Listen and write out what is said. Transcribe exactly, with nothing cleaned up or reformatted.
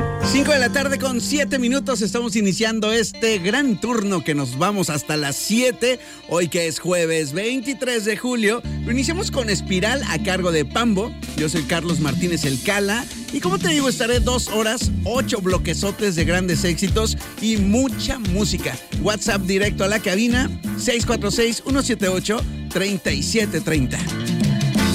cinco de la tarde con siete minutos, estamos iniciando este gran turno que nos vamos hasta las siete, hoy que es jueves veintitrés de julio, lo iniciamos con Espiral a cargo de Pambo. Yo soy Carlos Martínez El Cala y como te digo, estaré dos horas, ocho bloquesotes de grandes éxitos y mucha música. WhatsApp directo a la cabina seis cuatro seis, uno siete ocho, tres siete tres cero.